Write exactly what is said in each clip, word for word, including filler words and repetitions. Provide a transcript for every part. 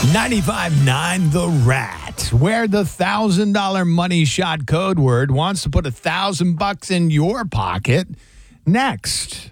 ninety-five point nine The Rat, where the one thousand dollars money shot code word wants to put a thousand bucks in your pocket. Next.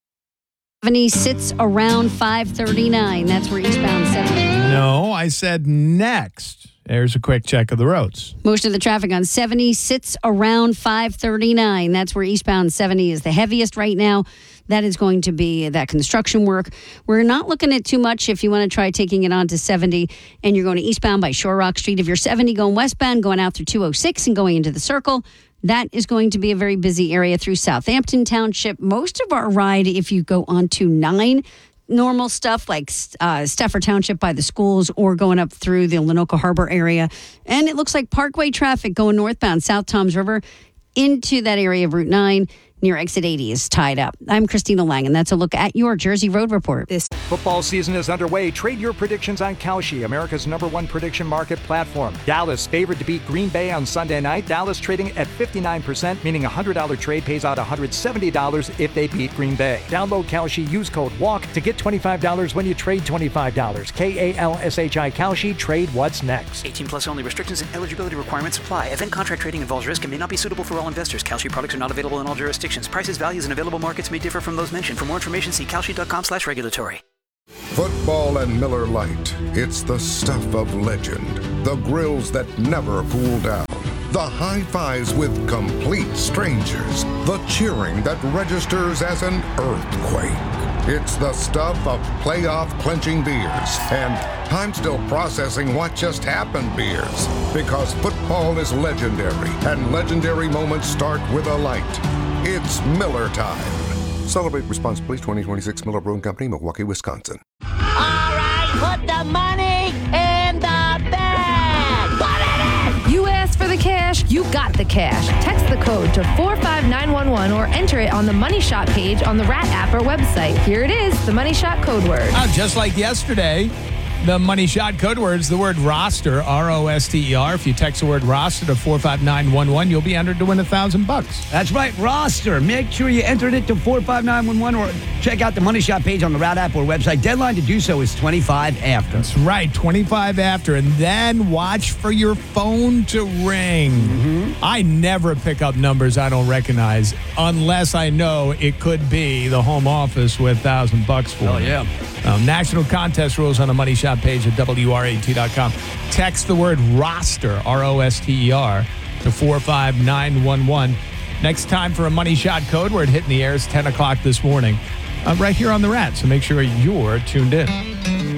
seventy sits around five thirty-nine. That's where eastbound seventy. No, I said next. There's a quick check of the roads. Most of the traffic on seventy sits around five thirty-nine. That's where eastbound seventy is the heaviest right now. That is going to be that construction work. We're not looking at too much if you want to try taking it on to seventy and you're going to eastbound by Shore Rock Street. If you're seventy going westbound, going out through two oh six and going into the circle, that is going to be a very busy area through Southampton Township. Most of our ride, if you go on to nine, normal stuff like uh, Stafford Township by the schools or going up through the Lenoka Harbor area. And it looks like Parkway traffic going northbound South Toms River into that area of Route nine near exit eighty is tied up. I'm Christina Lang, and that's a look at your Jersey Road Report. This football season is underway. Trade your predictions on Kalshi, America's number one prediction market platform. Dallas favored to beat Green Bay on Sunday night. Dallas trading at fifty-nine percent, meaning a one hundred dollars trade pays out one hundred seventy dollars if they beat Green Bay. Download Kalshi, use code WALK to get twenty-five dollars when you trade twenty-five dollars. K A L S H I Kalshi, trade what's next. eighteen plus only. Restrictions and eligibility requirements apply. Event contract trading involves risk and may not be suitable for all investors. Kalshi products are not available in all jurisdictions. Prices, values, and available markets may differ from those mentioned. For more information, see kalshi.com slash regulatory. Football and Miller Lite. It's the stuff of legend. The grills that never cool down. The high fives with complete strangers. The cheering that registers as an earthquake. It's the stuff of playoff clinching beers. And I'm still processing what just happened beers. Because football is legendary. And legendary moments start with a light. It's Miller time. Celebrate responsibly. twenty twenty-six Miller Brewing Company, Milwaukee, Wisconsin. All right, put the money in the bag. Put it in. You asked for the cash, you got the cash. Text the code to four five nine one one or enter it on the Money Shot page on the Rat app or website. Here it is, the Money Shot code word. Oh, just like yesterday, the money shot code word is the word roster, R O S T E R. If you text the word roster to four five nine one one, you'll be entered to win a thousand bucks. That's right, roster. Make sure you entered it to four five nine one one or check out the Money Shot page on the Rat app or website. Deadline to do so is twenty-five after. That's right, twenty-five after. And then watch for your phone to ring. Mm-hmm. I never pick up numbers I don't recognize unless I know it could be the home office with a thousand bucks for Oh, it. yeah. Um, national contest rules on the Money Shot page at W R A T dot com. Text the word roster, R O S T E R, to four five nine one one. Next time for a Money Shot code word hitting the air is ten o'clock this morning, uh, right here on The Rat. So make sure you're tuned in.